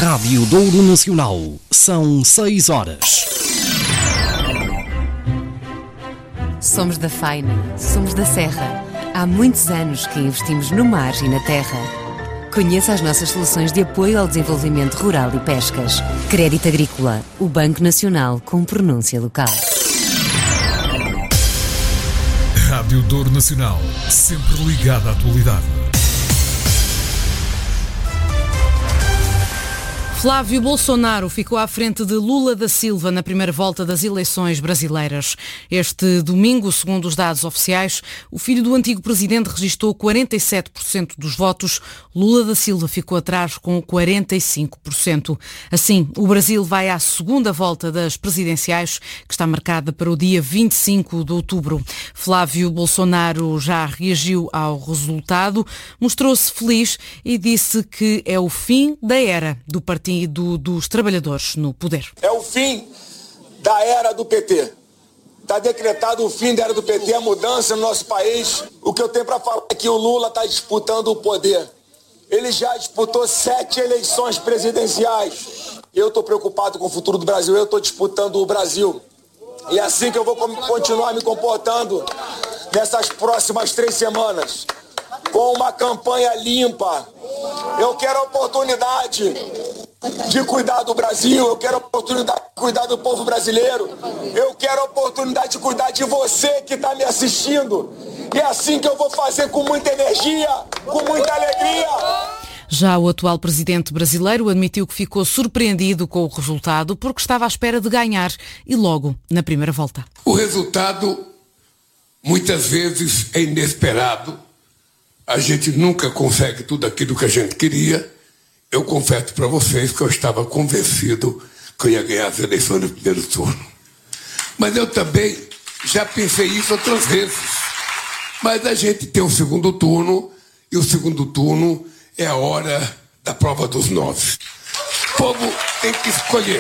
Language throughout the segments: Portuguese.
Rádio Douro Nacional. São 6 horas. Somos da Faina, somos da Serra. Há muitos anos que investimos no mar e na terra. Conheça as nossas soluções de apoio ao desenvolvimento rural e pescas. Crédito Agrícola, o Banco Nacional com pronúncia local. Rádio Douro Nacional, sempre ligada à atualidade. Flávio Bolsonaro ficou à frente de Lula da Silva na primeira volta das eleições brasileiras. Este domingo, segundo os dados oficiais, o filho do antigo presidente registrou 47% dos votos. Lula da Silva ficou atrás com 45%. Assim, o Brasil vai à segunda volta das presidenciais, que está marcada para o dia 25 de outubro. Flávio Bolsonaro já reagiu ao resultado, mostrou-se feliz e disse que é o fim da era do Partido dos Trabalhadores no poder. É o fim da era do PT. Está decretado o fim da era do PT, a mudança no nosso país. O que eu tenho para falar é que o Lula está disputando o poder. Ele já disputou 7 eleições presidenciais. Eu estou preocupado com o futuro do Brasil, eu estou disputando o Brasil. E é assim que eu vou continuar me comportando nessas próximas 3 semanas. Com uma campanha limpa. Eu quero a oportunidade de cuidar do Brasil, eu quero a oportunidade de cuidar do povo brasileiro, eu quero a oportunidade de cuidar de você que está me assistindo. E é assim que eu vou fazer, com muita energia, com muita alegria. Já o atual presidente brasileiro admitiu que ficou surpreendido com o resultado porque estava à espera de ganhar e logo na primeira volta. O resultado muitas vezes é inesperado. A gente nunca consegue tudo aquilo que a gente queria. Eu confesso para vocês que eu estava convencido que eu ia ganhar as eleições no primeiro turno. Mas eu também já pensei isso outras vezes. Mas a gente tem um segundo turno, e o segundo turno é a hora da prova dos 9. O povo tem que escolher.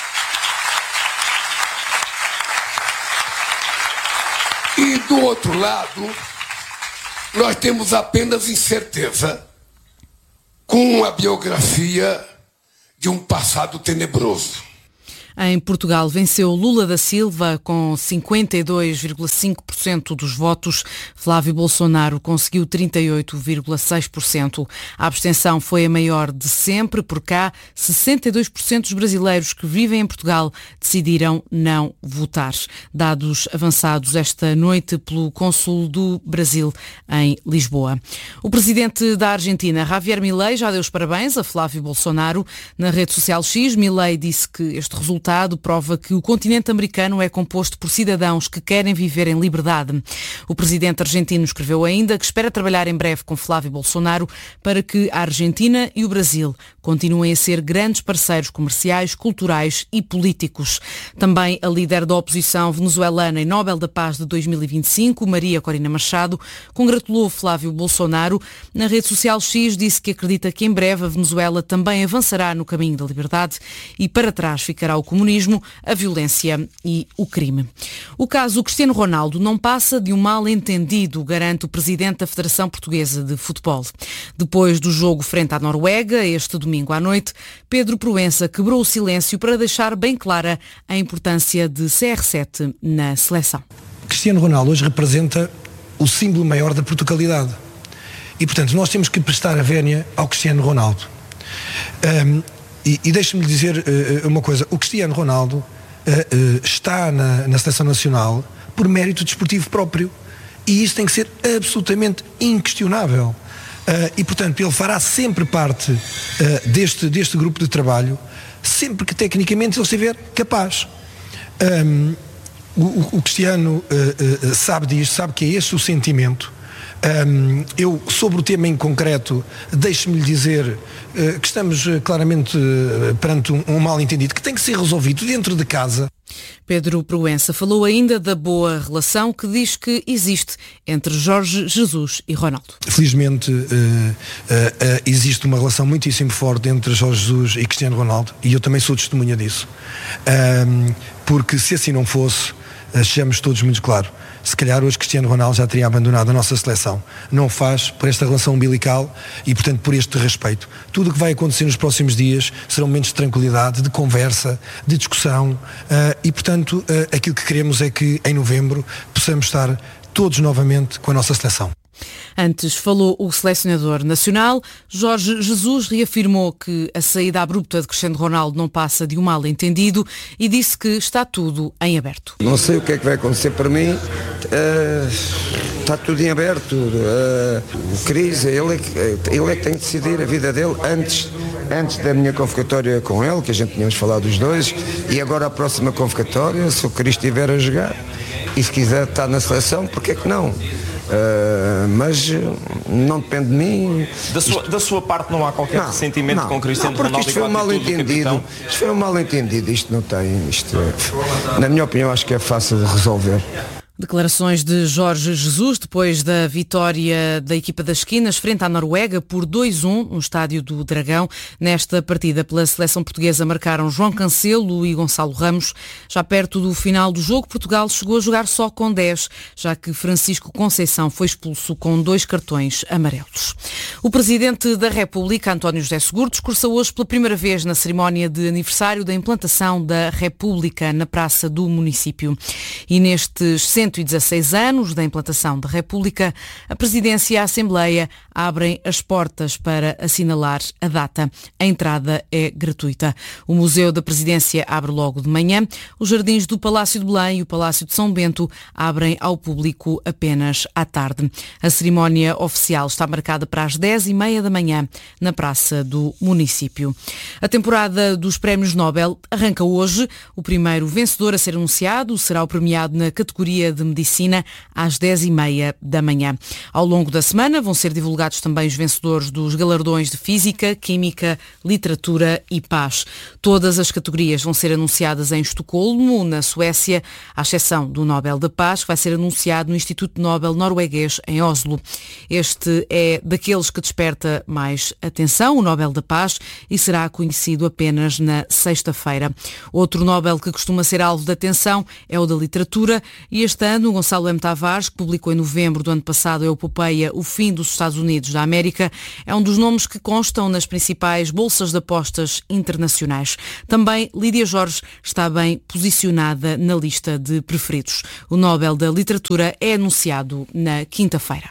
E do outro lado, nós temos apenas incerteza com a biografia de um passado tenebroso. Em Portugal, venceu Lula da Silva com 52,5% dos votos. Flávio Bolsonaro conseguiu 38,6%. A abstenção foi a maior de sempre. Por cá, 62% dos brasileiros que vivem em Portugal decidiram não votar. Dados avançados esta noite pelo cônsul do Brasil em Lisboa. O presidente da Argentina, Javier Milei, já deu os parabéns a Flávio Bolsonaro. Na rede social X, Milei disse que este resultado prova que o continente americano é composto por cidadãos que querem viver em liberdade. O presidente argentino escreveu ainda que espera trabalhar em breve com Flávio Bolsonaro para que a Argentina e o Brasil continuem a ser grandes parceiros comerciais, culturais e políticos. Também a líder da oposição venezuelana e Nobel da Paz de 2025, Maria Corina Machado, congratulou Flávio Bolsonaro. Na rede social X disse que acredita que em breve a Venezuela também avançará no caminho da liberdade e para trás ficará o comunismo, a violência e o crime. O caso Cristiano Ronaldo não passa de um mal-entendido, garante o presidente da Federação Portuguesa de Futebol. Depois do jogo frente à Noruega, este domingo à noite, Pedro Proença quebrou o silêncio para deixar bem clara a importância de CR7 na seleção. Cristiano Ronaldo hoje representa o símbolo maior da Portugalidade. E, portanto, nós temos que prestar a vénia ao Cristiano Ronaldo. E deixe-me dizer uma coisa, o Cristiano Ronaldo está na Seleção Nacional por mérito desportivo próprio e isso tem que ser absolutamente inquestionável. E portanto ele fará sempre parte deste grupo de trabalho, sempre que tecnicamente ele estiver capaz. O Cristiano sabe disto, sabe que é esse o sentimento. Eu, sobre o tema em concreto, deixe-me lhe dizer que estamos claramente perante um mal-entendido que tem que ser resolvido dentro de casa. Pedro Proença falou ainda da boa relação que diz que existe entre Jorge Jesus e Ronaldo. Felizmente existe uma relação muitíssimo forte entre Jorge Jesus e Cristiano Ronaldo e eu também sou testemunha disso. Porque se assim não fosse, sejamos todos muito claros. Se calhar hoje Cristiano Ronaldo já teria abandonado a nossa seleção. Não o faz por esta relação umbilical e, portanto, por este respeito. Tudo o que vai acontecer nos próximos dias serão momentos de tranquilidade, de conversa, de discussão e, portanto, aquilo que queremos é que em novembro possamos estar todos novamente com a nossa seleção. Antes falou o selecionador nacional. Jorge Jesus reafirmou que a saída abrupta de Cristiano Ronaldo não passa de um mal-entendido e disse que está tudo em aberto. Não sei o que é que vai acontecer para mim, está tudo em aberto. O Cris, ele é que tem que decidir a vida dele antes da minha convocatória com ele, que a gente tínhamos falado os dois, e agora a próxima convocatória, se o Cris estiver a jogar e se quiser estar na seleção, porque é que não? Mas não depende de mim. Da sua parte não há qualquer ressentimento com Cristiano Ronaldo? Isto foi um mal-entendido. Na minha opinião, acho que é fácil de resolver. Declarações de Jorge Jesus depois da vitória da equipa das Esquinas frente à Noruega por 2-1 no Estádio do Dragão. Nesta partida pela seleção portuguesa marcaram João Cancelo e Gonçalo Ramos. Já perto do final do jogo, Portugal chegou a jogar só com 10, já que Francisco Conceição foi expulso com 2 cartões amarelos. O Presidente da República, António José Seguro, discursou hoje pela primeira vez na cerimónia de aniversário da implantação da República na Praça do Município. E nestes 116 anos da implantação da República, a Presidência e a Assembleia abrem as portas para assinalar a data. A entrada é gratuita. O Museu da Presidência abre logo de manhã. Os jardins do Palácio de Belém e o Palácio de São Bento abrem ao público apenas à tarde. A cerimónia oficial está marcada para as 10h30 da manhã na Praça do Município. A temporada dos Prémios Nobel arranca hoje. O primeiro vencedor a ser anunciado será o premiado na categoria de Medicina às 10h30 da manhã. Ao longo da semana vão ser divulgados também os vencedores dos galardões de Física, Química, Literatura e Paz. Todas as categorias vão ser anunciadas em Estocolmo, na Suécia, à exceção do Nobel da Paz, que vai ser anunciado no Instituto Nobel norueguês em Oslo. Este é daqueles que desperta mais atenção, o Nobel da Paz, e será conhecido apenas na sexta-feira. Outro Nobel que costuma ser alvo de atenção é o da Literatura, e este ano Gonçalo M. Tavares, que publicou em novembro do ano passado a epopeia O Fim dos Estados Unidos da América, é um dos nomes que constam nas principais bolsas de apostas internacionais. Também Lídia Jorge está bem posicionada na lista de preferidos. O Nobel da Literatura é anunciado na quinta-feira.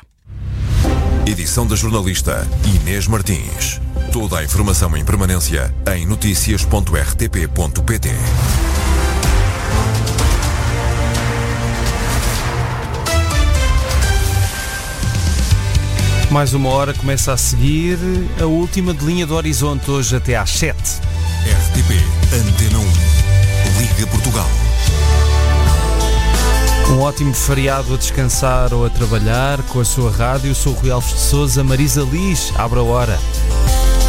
Edição da jornalista Inês Martins. Toda a informação em permanência em noticias.rtp.pt. Mais uma hora começa a seguir a última de Linha do Horizonte, hoje até às 7. RTP Antena 1. Liga Portugal. Um ótimo feriado a descansar ou a trabalhar com a sua rádio. Sou o Rui Alves de Sousa. Marisa Liz, abre a hora.